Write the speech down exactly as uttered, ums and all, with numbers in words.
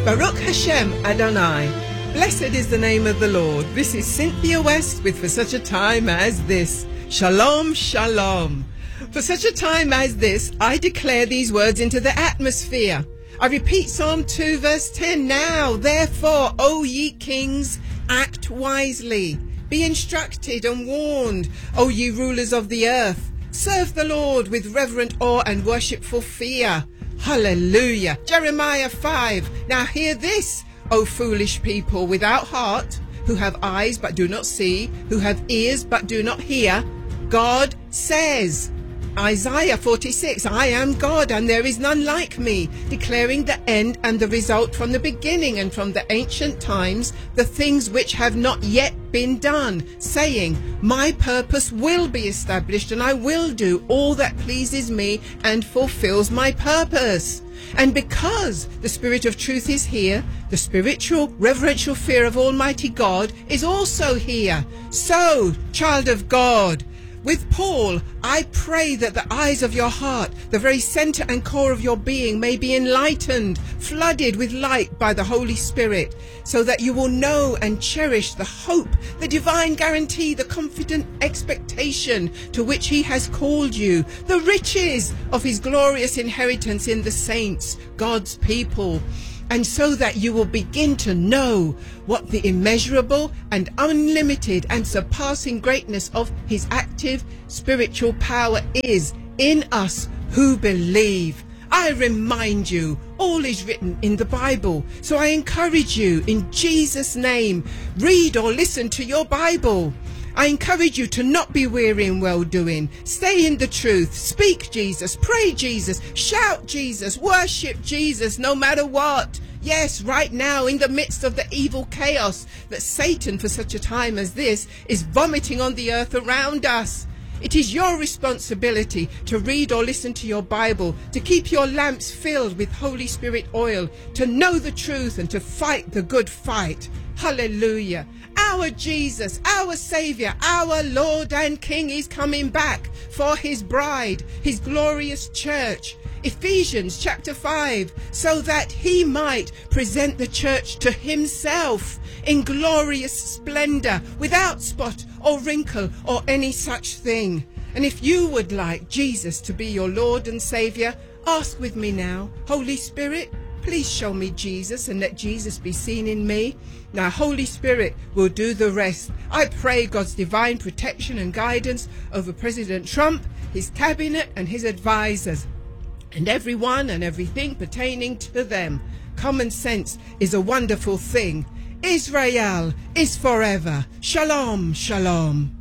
Baruch Hashem Adonai. Blessed is the name of the Lord. This is Cynthia West with For Such a Time as This. Shalom, shalom. For such a time as this, I declare these words into the atmosphere. I repeat Psalm two verse ten. Now, therefore, O ye kings, act wisely. Be instructed and warned, O ye rulers of the earth. Serve the Lord with reverent awe and worshipful fear. Hallelujah. Jeremiah five. Now hear this, O foolish people without heart, who have eyes but do not see, who have ears but do not hear. God says, Isaiah forty-six, I am God and there is none like me, declaring the end and the result from the beginning and from the ancient times, the things which have not yet been done, saying, my purpose will be established and I will do all that pleases me and fulfills my purpose. And because the Spirit of truth is here, the spiritual reverential fear of Almighty God is also here. So, child of God, with Paul, I pray that the eyes of your heart, the very center and core of your being, may be enlightened, flooded with light by the Holy Spirit, so that you will know and cherish the hope, the divine guarantee, the confident expectation to which he has called you, the riches of his glorious inheritance in the saints, God's people. And so that you will begin to know what the immeasurable and unlimited and surpassing greatness of his active spiritual power is in us who believe. I remind you, all is written in the Bible. So I encourage you, in Jesus' name, read or listen to your Bible. I encourage you to not be weary in well-doing. Stay in the truth. Speak Jesus. Pray Jesus. Shout Jesus. Worship Jesus no matter what. Yes, right now, in the midst of the evil chaos that Satan, for such a time as this, is vomiting on the earth around us. It is your responsibility to read or listen to your Bible, to keep your lamps filled with Holy Spirit oil, to know the truth and to fight the good fight. Hallelujah. Our Jesus, our Savior, our Lord and King is coming back for his bride, his glorious church. Ephesians chapter five, so that he might present the church to himself in glorious splendor, without spot or wrinkle or any such thing. And if you would like Jesus to be your Lord and Savior, ask with me now, Holy Spirit, please show me Jesus and let Jesus be seen in me. Now, Holy Spirit will do the rest. I pray God's divine protection and guidance over President Trump, his cabinet and his advisors, and everyone and everything pertaining to them. Common sense is a wonderful thing. Israel is forever. Shalom, shalom.